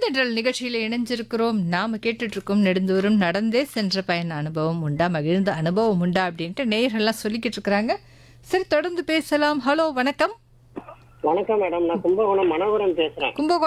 பூந்தென்றல் நிகழ்ச்சியில் இணைஞ்சிருக்கிறோம். நாம கேட்டுட்டு இருக்கோம் நெடுந்தூரம் நடந்தே சென்ற பயண அனுபவம் உண்டா, மகிழ்ந்த அனுபவம் உண்டா அப்படின்ட்டு நேயர்கள்லாம் சொல்லிக்கிட்டு இருக்கிறாங்க. சரி, தொடர்ந்து பேசலாம். ஹலோ, வணக்கம். வணக்கம் மேடம். நான் கும்பகோணம் மனோகரன் பேசுறேன். கும்பகோணம்